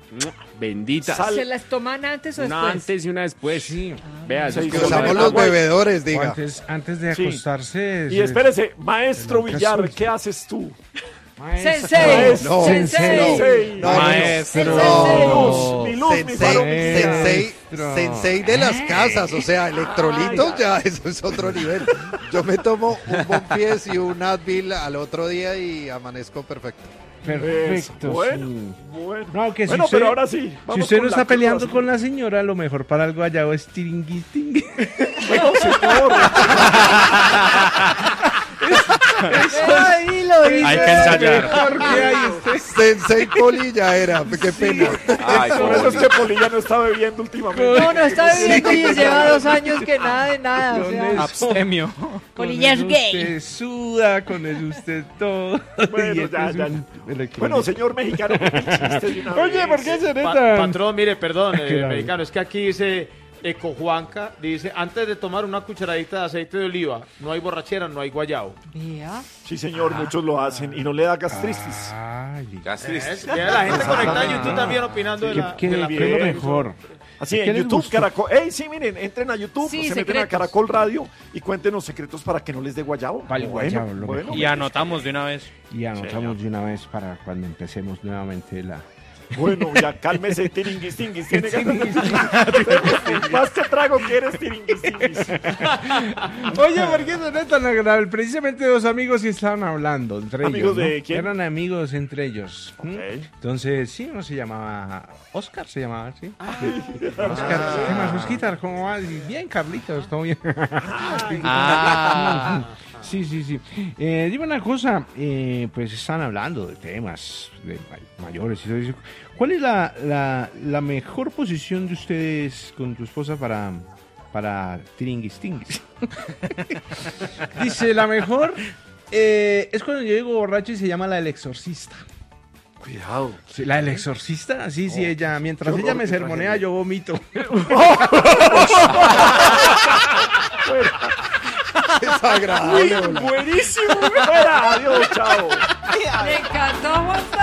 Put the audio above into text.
bendita. ¿Se las toman antes o después? Una antes y una después, sí. Vea, eso es Que como- usamos los bebedores, diga. Antes de Sí. acostarse. Y espérese, maestro Nunca Villar, susto. ¿qué haces tú? Sensei, No, sensei. No, Maestro. Mi luz, mi faro, mi guía. Sensei de las casas, o sea, electrolitos ya, eso es otro nivel. Yo me tomo un Bonfies y un Advil al otro día y amanezco perfecto. Perfecto. Bueno, sí. bueno. No, que si Bueno, usted, pero ahora sí. si vamos usted no con está la peleando cruda, con la señora, lo mejor para algo allá es tiringui. Bueno, señor. Ahí lo hice. Hay que ensayar. ¿Por qué hay este? Sensei Poli ya era, qué pena. Ay, Por eso es que Polilla no está bebiendo últimamente. No está viviendo y lleva 2 años que nada de nada. O Con sea, eso. abstemio. Polilla es Con eso gay. Usted suda, con eso usted todo. Bueno, Y este ya, es ya. un electrolito. Bueno, señor mexicano, el chiste de una Oye, vez. ¿por qué se neta? Patrón, mire, perdón, Claro. mexicano, es que aquí dice Ecojuanca, dice, antes de tomar una cucharadita de aceite de oliva, no hay borrachera, no hay guayao. Vea. Sí, señor, muchos lo hacen y no le da gastritis. Ay, Mira, la gente conectada en YouTube también opinando de ¿qué, la... qué, de la- qué es lo bien, mejor? Así ¿Qué en les YouTube, gustó? Caracol. ¡Ey, sí, miren! Entren a YouTube, Sí, se meten a secretos. Caracol Radio y cuéntenos secretos para que no les dé guayabo. Para el guayabo, lo mejor. Y anotamos de una vez. Y anotamos de una vez para cuando empecemos nuevamente la... Bueno, ya cálmese, tiringuis, tinguis. Tiene que... Más que trago que eres tiringuis, tinguis. Oye, ¿por qué no es tan agradable? Precisamente 2 amigos que estaban hablando entre ¿Amigos ellos. de ¿no? quién? Eran amigos entre ellos. ¿m? Ok. Entonces, sí, uno se llamaba Oscar, se llamaba así. Oscar, ¿qué más, Osquitar? ¿Cómo va? Bien, Carlitos, todo bien. Sí, sí, sí. Dime una cosa, pues están hablando de temas de mayores y todo eso. ¿Cuál es la mejor posición de ustedes con tu esposa para tiringuis tinguis? Dice, la mejor es cuando yo llego borracho y se llama la del exorcista. Cuidado. Sí, la del exorcista, sí, sí, ella, mientras qué ella horror, me qué sermonea, tragedia. yo vomito. Desagradable. Buenísimo. Fuera, adiós, chao. Me encantó, Juan.